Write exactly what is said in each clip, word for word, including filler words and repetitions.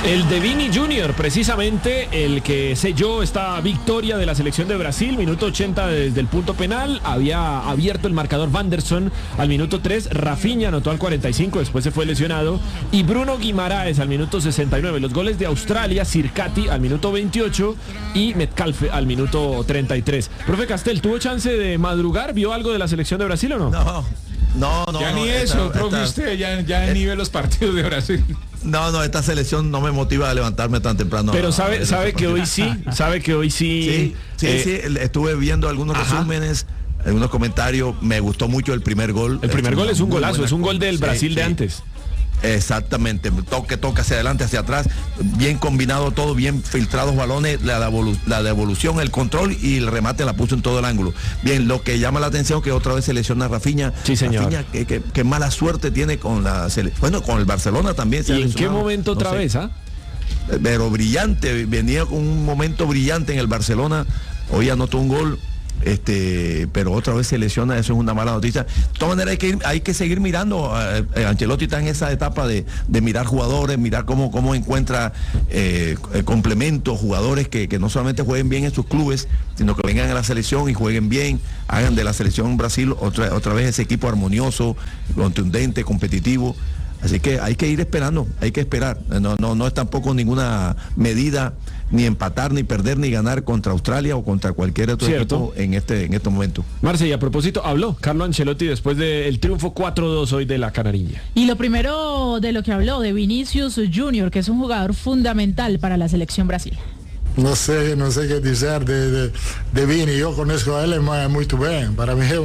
El de Vini Junior, precisamente el que selló esta victoria de la selección de Brasil, minuto ochenta desde el punto penal, había abierto el marcador Wanderson al minuto tres, Rafinha anotó al cuarenta y cinco, después se fue lesionado, y Bruno Guimaraes al minuto sesenta y nueve. Los goles de Australia, Sirkati al minuto veintiocho y Metcalfe al minuto treinta y tres. Profe Castel, ¿tuvo chance de madrugar? ¿Vio algo de la selección de Brasil o no? No, no, no. Ya no, ni esta, eso, profe, esta, usted ya, ya ni ve los partidos de Brasil. No, no, esta selección no me motiva a levantarme tan temprano. Pero a, sabe, a sabe que hoy sí, sabe que hoy sí. Sí, sí, eh, sí, estuve viendo algunos ajá. resúmenes, algunos comentarios, me gustó mucho el primer gol. El primer es gol es un golazo, es un gol del sí, Brasil de sí. antes. Exactamente, toque, toque hacia adelante, hacia atrás, bien combinado todo, bien filtrados balones, la, devolu la devolución, el control y el remate la puso en todo el ángulo. Bien, lo que llama la atención que otra vez se lesiona a Rafinha. Sí, señor. Rafinha, que, que, que mala suerte tiene con la bueno, con el Barcelona también. Se ¿Y ha en lesionado, qué momento no otra sé. vez, ah? Pero brillante, venía con un momento brillante en el Barcelona, hoy anotó un gol. Este, pero otra vez se lesiona, eso es una mala noticia. De todas maneras hay que ir, hay que seguir mirando. Eh, Ancelotti está en esa etapa de, de mirar jugadores, mirar cómo, cómo encuentra eh, complementos, jugadores que, que no solamente jueguen bien en sus clubes, sino que vengan a la selección y jueguen bien, hagan de la selección Brasil otra, otra vez ese equipo armonioso, contundente, competitivo. Así que hay que ir esperando, hay que esperar. No, no, no es tampoco ninguna medida ni empatar, ni perder, ni ganar contra Australia o contra cualquier otro Cierto. equipo en este, en este momento. Marce, y a propósito, habló Carlo Ancelotti después del triunfo cuatro dos hoy de la Canariña. Y lo primero de lo que habló de Vinicius Junior, que es un jugador fundamental para la selección Brasil. No sé, no sé qué decir de, de, de Vini, yo conozco a él muy, muy bien, para mí es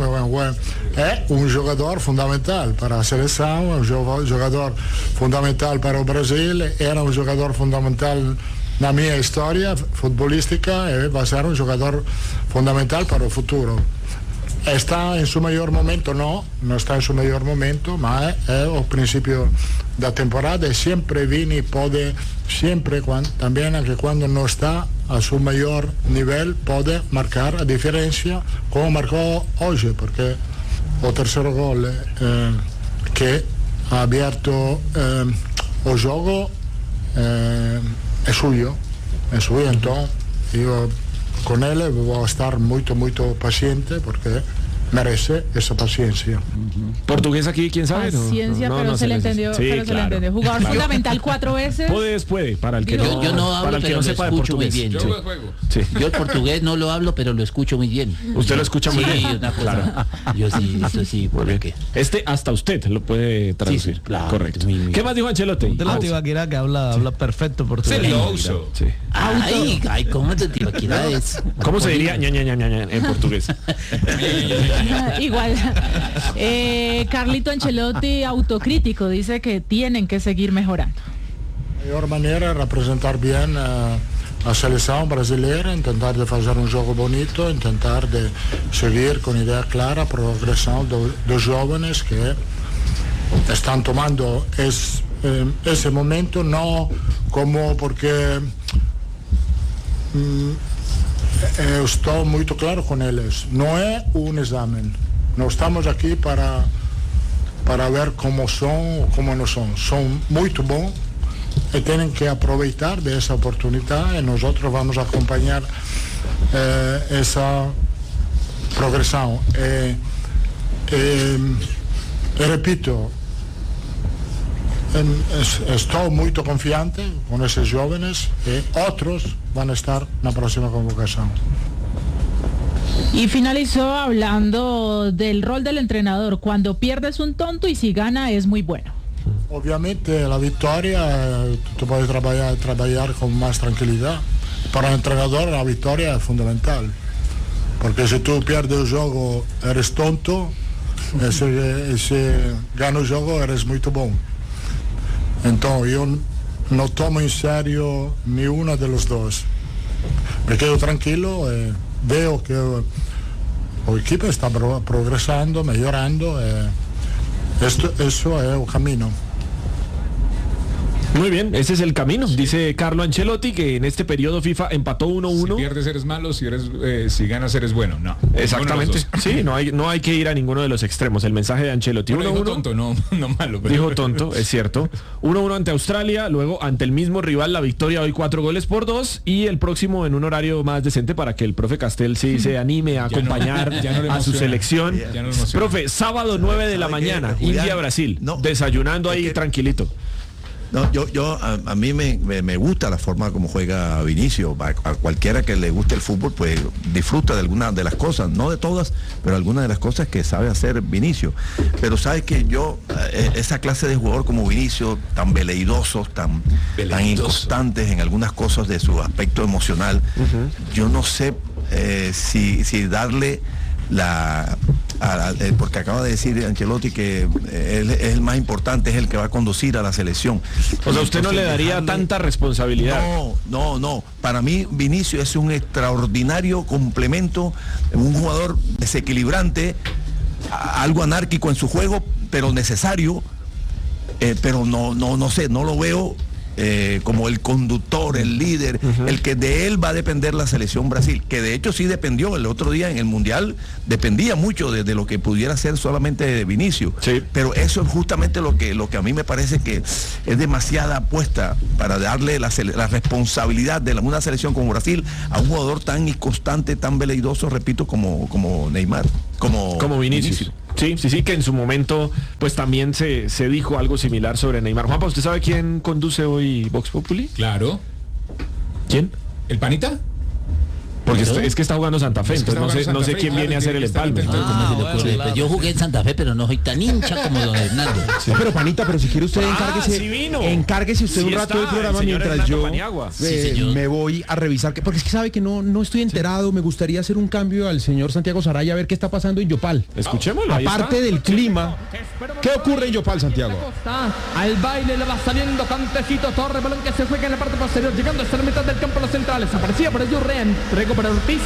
un jugador fundamental para la selección, un jugador fundamental para el Brasil, era un jugador fundamental na minha história futbolística e vai ser um jogador fundamental para o futuro. Está em seu melhor momento? Não, não está em seu melhor momento, mas é o princípio da temporada e sempre Vini pode, sempre, quando, também que quando não está a seu melhor nível, pode marcar a diferença, como marcou hoje, porque o terceiro gol eh, que ha aberto eh, o jogo eh, é suyo, é suyo, então eu com ele vou estar muito, muito paciente porque merece esa paciencia. ¿Portugués aquí, quién sabe? Paciencia, no, no, pero no se, se le neces- entendió, sí, pero se le claro, entendió. Jugador claro. fundamental cuatro veces. Puede, puede, para el que Yo- no, Yo no hablo, para el que pero no lo sepa de escucho muy portugués. bien. Sí. Yo, Sí. yo el portugués no lo hablo, pero lo escucho muy bien. Usted lo escucha muy Sí, bien. una cosa. Claro. Yo sí, eso sí, Muy bien. porque Este hasta usted lo puede traducir. Sí, sí, claro. Correcto. Mi- mi- ¿Qué más dijo Ancelotti? Usted la Tibaquirá que habla, habla perfecto portugués. Celoso. Sí. Ay, ay, ¿cómo te tibaquirás? ¿Cómo se diría ña, ña, ña, ña, ña en portugués? Igual. Eh, Carlito Ancelotti, autocrítico, dice que tienen que seguir mejorando. A melhor maneira é representar bem a, a seleção brasileira, tentar de fazer um jogo bonito, tentar de seguir com ideia clara a progressão do, dos jovens que estão tomando esse, esse momento, não como porque hum, eu estou muito claro com eles, não é um exame, não estamos aqui para, para ver como são, como não são, são muito bons e têm que aproveitar dessa oportunidade e nós vamos acompanhar eh, essa progressão. E, e, e repito, em, estou muito confiante com esses jovens e outros vão estar na próxima convocação. Y finalizó hablando del rol del entrenador. Cuando pierdes un tonto y si gana es muy bueno. Obviamente la victoria tú puedes trabajar, trabajar con más tranquilidad. Para el entrenador la victoria es fundamental. Porque si tú pierdes el juego eres tonto, y si, y si ganas el juego eres muy bueno. Entonces yo no tomo en serio ni uno de los dos. Me quedo tranquilo, eh, veo que el equipo está pro progresando, mejorando. Eh, esto, eso es el camino. Muy bien, ese es el camino, dice Carlo Ancelotti, que en este periodo FIFA empató uno uno. Si pierdes eres malo, si eres eh, si ganas eres bueno. No. Exactamente. Sí, no hay, no hay que ir a ninguno de los extremos. El mensaje de Ancelotti. Bueno, uno dijo uno. tonto, no, no malo. Pero... Dijo tonto, es cierto. uno uno ante Australia, luego ante el mismo rival la victoria hoy cuatro goles por dos y el próximo en un horario más decente para que el profe Castel sí se anime a acompañar no, ya no a su selección. Ya, ya no profe, sábado nueve de la mañana, India-Brasil, no, desayunando ahí es que, tranquilito. No, yo, yo a, a mí me, me, me gusta la forma como juega Vinicius. A, a cualquiera que le guste el fútbol, pues disfruta de algunas de las cosas, no de todas, pero algunas de las cosas que sabe hacer Vinicius. Pero sabes que yo, eh, esa clase de jugador como Vinicius, tan veleidosos, tan, tan inconstantes en algunas cosas de su aspecto emocional, uh-huh. yo no sé eh, si, si darle la a, a, porque acaba de decir Ancelotti que él es el más importante, es el que va a conducir a la selección. O sea, usted Entonces, no le daría dejarle... tanta responsabilidad. No, no, no. Para mí Vinicius es un extraordinario complemento, un jugador desequilibrante, algo anárquico en su juego, pero necesario, eh, pero no, no, no sé, no lo veo Eh, como el conductor, el líder, uh-huh. el que de él va a depender la selección Brasil, que de hecho sí dependió el otro día en el Mundial, dependía mucho de, de lo que pudiera ser solamente de Vinicius, sí. pero eso es justamente lo que, lo que a mí me parece que es demasiada apuesta para darle la, la responsabilidad de la, una selección como Brasil a un jugador tan inconstante, tan veleidoso, repito, como, como Neymar, como, como Vinicius. Vinicius. Sí, sí, sí, que en su momento pues también se, se dijo algo similar sobre Neymar. Juanpa, ¿usted sabe quién conduce hoy Vox Populi? Claro. ¿Quién? ¿El Panita? Porque ¿no? es que está jugando Santa Fe, es entonces no sé, Santa no sé Fe, quién claro, viene a hacer el empalme. Ah, bueno, claro. Yo jugué en Santa Fe, pero no soy tan hincha como don Hernando. Sí. No, pero Panita, pero si quiere usted ah, encárguese, sí vino. encárguese usted sí un rato está, del programa mientras Hernando yo eh, sí, me voy a revisar, porque es que sabe que no, no estoy enterado, sí. me gustaría hacer un cambio al señor Santiago Saraya a ver qué está pasando en Yopal. Escuchémoslo. Aparte del clima, ¿qué ocurre en Yopal, Santiago? Al baile le va saliendo Cantecito Torres, balón que se juega en la parte posterior, llegando hasta la mitad del campo los centrales. Aparecía por el Urrea, entregó para Ortiz.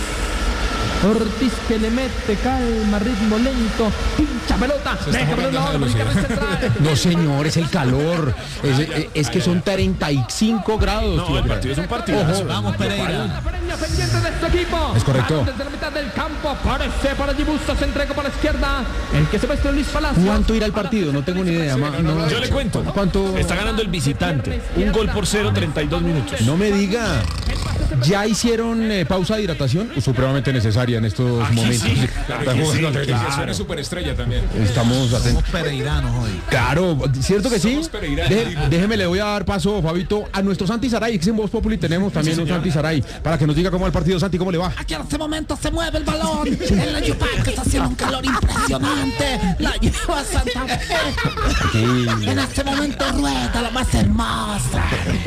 Ortiz que le mete calma, ritmo lento, pincha pelota, deja pelota, no señor, es el calor, es, es, es que son treinta y cinco grados. No, el partido es un partido. Ojo, vamos Pereira. Pendiente de este equipo. Es correcto. Desde la mitad del campo aparece para Gibusta, se entrega para la izquierda. El que se ve es Luis Palacio. ¿Cuánto irá el partido? No tengo ni idea. No, no, no, Yo le cuento. ¿Cuánto? Está ganando el visitante. Un gol por cero, treinta y dos minutos. No me diga. ¿Ya hicieron eh, pausa de hidratación? Supremamente necesaria en estos Aquí momentos. Sí, claro, sí, claro. Una superestrella también. Estamos atentos. Somos pereiranos hoy. Claro, ¿cierto que Somos sí? Deje, déjeme, le voy a dar paso, Fabito, a nuestro Santi Saray, que en Voz Populi tenemos también sí, un Santi Saray, para que nos diga cómo va el partido. Santi, ¿cómo le va? Aquí en este momento se mueve el balón. El Yopal que está haciendo un calor impresionante. La lleva Santa Fe. Sí. En este momento rueda la más hermosa.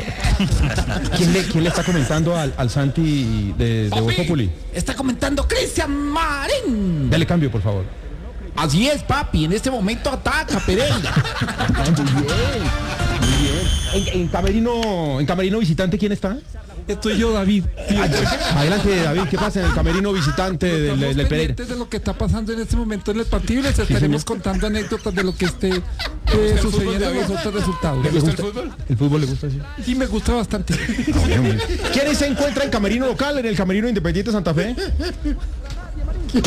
¿Quién le, quién le está comentando al, al Santi de, de Voz Populi? Está comentando Cristian Marín. Dale cambio, por favor. Así es, papi. En este momento ataca Pereira. Muy bien. Muy bien. En, en, camerino, en camerino visitante, ¿quién está? Estoy yo, David. Adelante, David, ¿qué pasa en el camerino visitante del, del, del Pereira? De lo que está pasando en este momento en el partido y les estaremos sí, contando anécdotas de lo que esté eh, sucediendo en los otros resultados. ¿Le gusta el fútbol? ¿El fútbol le gusta, sí? Sí, me gusta bastante. ¿Quién se encuentra en camerino local, en el camerino Independiente Santa Fe? ¿Quién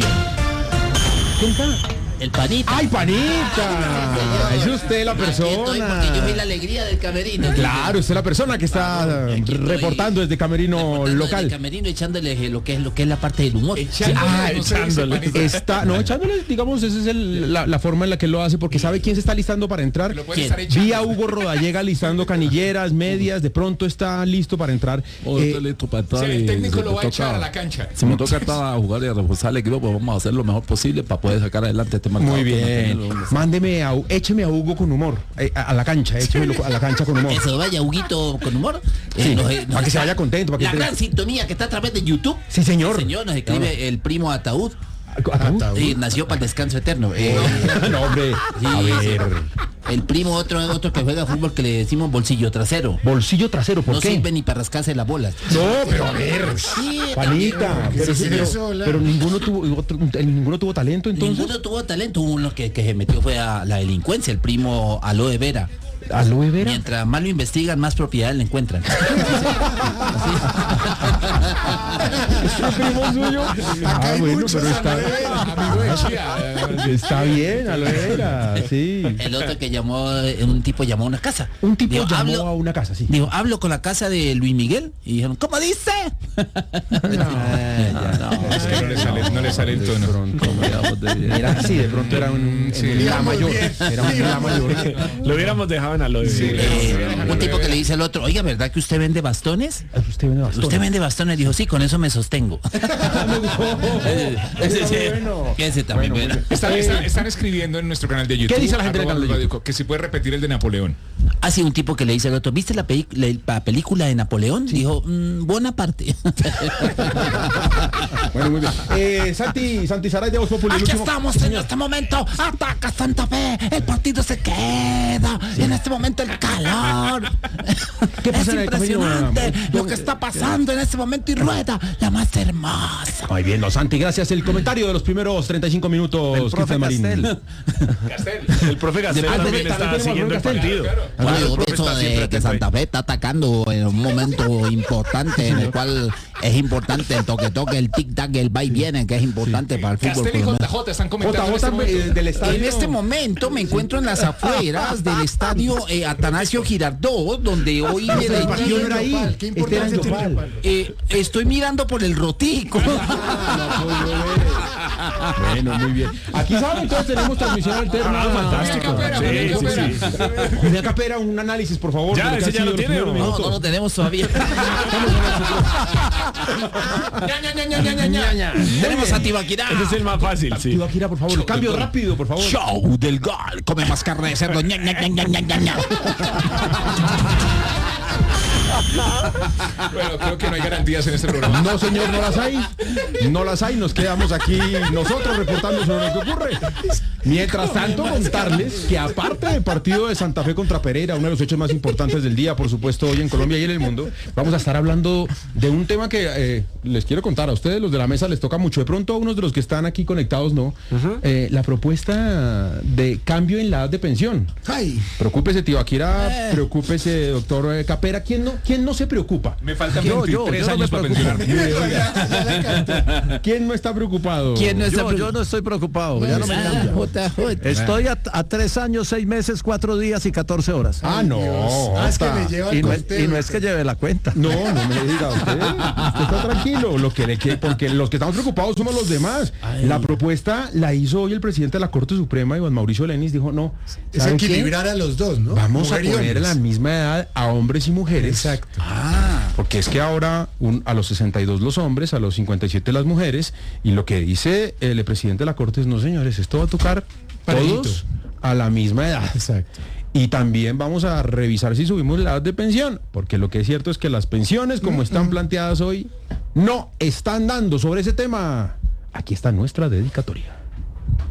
está? El Panita. ¡Ay, Panita! Es usted la persona. Estoy porque yo soy la alegría del camerino. Claro, usted es la persona que está reportando desde camerino local. Desde camerino echándole lo que es lo que es la parte del humor. Echándole, ah, echándole. Está, no, echándole, digamos, esa es el, la, la forma en la que lo hace, porque sabe quién se está listando para entrar. Vi a Hugo Rodallega listando canilleras, medias, de pronto está listo para entrar. Oh, eh, listo para entrar. Sí, el técnico lo va a echar a la cancha. Si me toca estar a jugar y a reforzar el equipo, pues vamos a hacer lo mejor posible para poder sacar adelante este marcador. Muy bien. Mándeme a, écheme a Hugo con humor, eh, a, a la cancha, écheme a la cancha con humor. Que se vaya Huguito con humor. Sí, eh, nos, nos, para que se vaya contento. Para la que gran te... sintonía que está a través de YouTube. Sí, señor. Sí, señor, nos escribe no. el primo Ataúd. ¿Ataúd? Sí, nació para el descanso eterno. Eh, no, hombre. Sí, a ver. Sí. El primo otro otro que juega fútbol que le decimos bolsillo trasero. Bolsillo trasero, ¿por no qué? No sirve ni para rascarse las bolas. No, pero a ver. Sí, Panita. Pero, sí, pero, pero, pero ninguno tuvo otro, ninguno tuvo talento entonces. Ninguno tuvo talento. Uno que, que se metió fue a la delincuencia, el primo Aloe Vera. ¿Aloe vera? Mientras más lo investigan, más propiedades le encuentran. ¿Es primo suyo? Ah, bueno, pero está... Está bien, aloe vera, sí. El otro que llamó, un tipo llamó a una casa. Un tipo dijo, llamó hablo, a una casa, sí. Dijo, hablo con la casa de Luis Miguel. Y dijeron, ¿cómo dice? No, no, es que no le sale, no le sale el tono. Era así, de pronto era un, sí, un la mayor. Era un la mayor. Lo hubiéramos dejado en aloe vera. Sí, eh, un tipo que le dice al otro, oiga, ¿verdad que usted vende bastones? ¿Usted vende bastones? Usted vende bastones. Dijo, sí, con eso me sostengo. Ese, ese, bueno. ese también bueno, bueno. Están, están, están escribiendo en nuestro canal de YouTube. ¿Qué dice la gente del arroba canal de Radio YouTube? Co, que si puede repetir el de Napoleón. Así un tipo que le dice al otro, ¿viste la, peli la, la película de Napoleón? Sí. Dijo, mmm, buena parte. Bueno, muy bien. Eh, Santi, Santi Saray de Voz Populi. Aquí último... estamos en este momento. Ataca Santa Fe. El partido se queda. Sí. Y en este momento el calor. ¿Qué pasa es en el impresionante camino? lo que está pasando en este momento y rueda la más hermosa. Muy bien, no, Santi, gracias. El comentario de los primeros treinta y cinco minutos. El profe Castel. Castel. El profe Castel también está siguiendo el partido. Bueno, yo pienso de que Santa Fe está atacando en un momento importante en el cual es importante el toque-toque, el tic-tac, el va y viene, que es importante sí. para el fútbol. Castel y J J están comentando J J en este del estadio. En este momento me encuentro en las afueras del estadio eh, Atanasio Girardot, donde hoy me el partido no era ahí. ¿Qué Este era en Yopal. eh, Estoy mirando por el rotico. Bueno, muy bien. Aquí saben, entonces tenemos transmisión alterna. Ah, fantástico. Sí, sí, sí. Julián Capera, un análisis, por favor. Ya, ese ya lo tiene. No, no, no lo tenemos todavía. Tenemos a Tibaquirá. Ese es el más fácil, sí. Tibaquirá, por favor. Cambio rápido, por favor. Show del gol. Come más carne de cerdo. Ña, ña, ña, ña, ña, ña, ña. Bueno, creo que no hay garantías en este programa. No, señor, no las hay. No las hay. Nos quedamos aquí nosotros reportando sobre lo que ocurre. Mientras tanto, contarles que aparte del partido de Santa Fe contra Pereira, uno de los hechos más importantes del día, por supuesto, hoy en Colombia y en el mundo, vamos a estar hablando de un tema que eh, les quiero contar a ustedes, los de la mesa, les toca mucho. De pronto a unos de los que están aquí conectados, no. Uh-huh. eh, la propuesta de cambio en la edad de pensión. Ay. Preocúpese, Tibaquirá, eh. preocúpese, doctor eh, Capera. ¿Quién no, ¿Quién no se preocupa? Me faltan veintitrés años para pensionarme. ¿Quién no está preocupado? ¿Quién no está yo, preocupado? yo no estoy preocupado. Ya no me cambia. Estoy a, a tres años, seis meses, cuatro días y catorce horas. Ah, no. Ah, es que me lleva el y, no, conteo. y no es que lleve la cuenta. No, no me diga usted. Usted está tranquilo. Lo que le que, porque los que estamos preocupados somos los demás. Ay. La propuesta la hizo hoy el presidente de la Corte Suprema, Iván Mauricio Lenis, dijo no. Es equilibrar qué? a los dos, ¿no? Vamos Mujer a poner la misma edad a hombres y mujeres. Exacto. Ah. Porque es que ahora un, a los sesenta y dos los hombres, a los cincuenta y siete las mujeres, y lo que dice el presidente de la Corte es no, señores, esto va a tocar Parejito. Todos a la misma edad. Exacto. Y también vamos a revisar si subimos la edad de pensión, porque lo que es cierto es que las pensiones, como mm-hmm. están planteadas hoy, no están dando. Sobre ese tema, aquí está nuestra dedicatoria.